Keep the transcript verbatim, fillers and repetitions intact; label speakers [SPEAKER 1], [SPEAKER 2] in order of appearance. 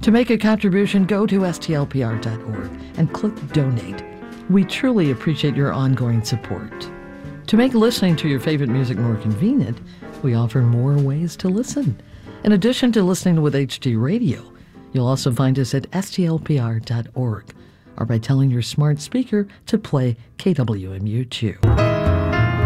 [SPEAKER 1] To make a contribution, go to S T L P R dot org and click Donate. We truly appreciate your ongoing support. To make listening to your favorite music more convenient, we offer more ways to listen. In addition to listening with H D Radio, you'll also find us at S T L P R dot org or by telling your smart speaker to play K W M U two.